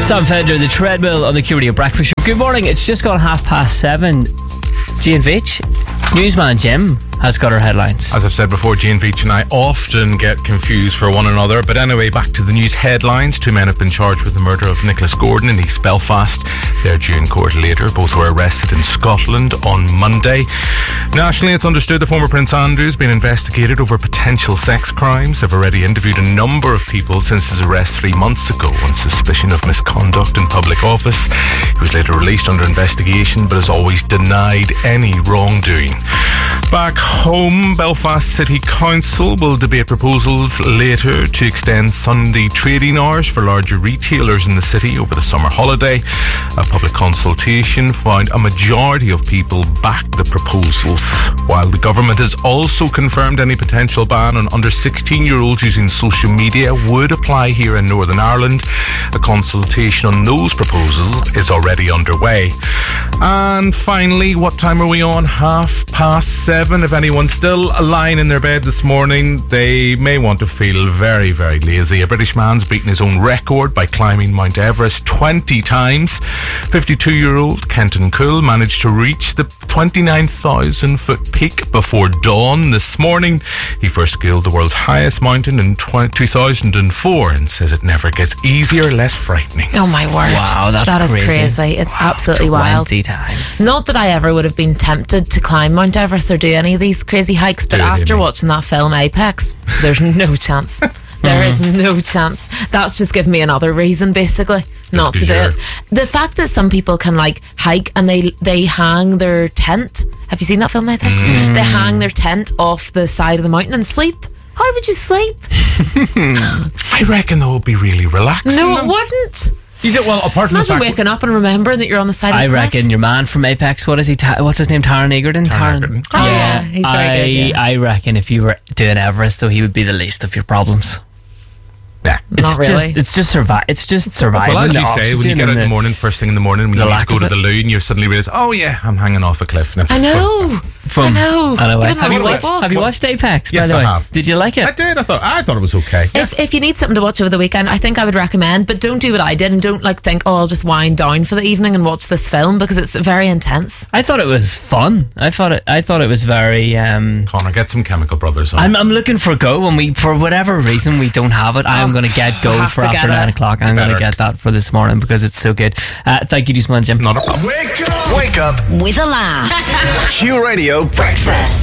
Sam Fender, the treadmill on the Q Radio Breakfast Show. Good morning, it's just gone 7:30. G and Veitch, newsman Jim has got our headlines. As I've said before, G and Veitch and I often get confused for one another. But anyway, back to the news headlines. 2 men have been charged with the murder of Nicholas Gordon in East Belfast. They're due in court later. Both were arrested in Scotland on Monday. Nationally, it's understood the former Prince Andrew's been investigated over potential sex crimes. They've already interviewed a number of people since his arrest 3 months ago on suspicion of misconduct in public office. He was later released under investigation, but has always denied any wrongdoing. Back home, Belfast City Council will debate proposals later to extend Sunday trading hours for larger retailers in the city over the summer holiday. A public consultation found a majority of people backed the proposals, while the government has also confirmed any potential ban on under 16-year-olds using social media would apply here in Northern Ireland. A consultation on those proposals is already underway. And finally, what time are we on? 7:30. If anyone's still lying in their bed this morning, they may want to feel very, very lazy. A British man's beaten his own record by climbing Mount Everest 20 times. 52-year-old Kenton Cool managed to reach the 29,000-foot peak before dawn this morning. He first scaled the world's highest mountain in 2004 and says it never gets easier, less frightening. Oh my word. Wow, that is crazy. It's absolutely wild. 20 times. Not that I ever would have been tempted to climb Mount Everest or do any of these crazy hikes, but after watching that film Apex, there's no chance. There is no chance. That's just given me another reason, basically, not to do it. The fact that some people can hike and they hang their tent. Have you seen that film Apex? They hang their tent off the side of the mountain and sleep. How would you sleep? I reckon that would be really relaxing. No, it wouldn't. Well, apart from Imagine waking up and remembering that you're on the side of the cliff. I reckon your man from Apex, what's his name? Taron Egerton? Taron. Oh, yeah, he's very good. Yeah. I reckon if you were doing Everest, though, he would be the least of your problems. Yeah, not really. It's just surviving. Well, as you say, when you get out in the morning, first thing in the morning, when you need to go to the loo, and you suddenly realise, oh yeah, I'm hanging off a cliff now. I know. Anyway, have you watched Apex? Yes, by the way? I have. Did you like it? I did. I thought it was okay. If you need something to watch over the weekend, I think I would recommend, but don't do what I did and don't think, oh, I'll just wind down for the evening and watch this film, because it's very intense. I thought it was fun. I thought it was very. Connor, get some Chemical Brothers on. I'm looking for Go, and for whatever reason we don't have it. I'm going to get Go for after 9 o'clock. I'm going to get that for this morning because it's so good. Thank you, Newsman Jim. Not a problem. Wake up with a laugh. Q Radio Breakfast.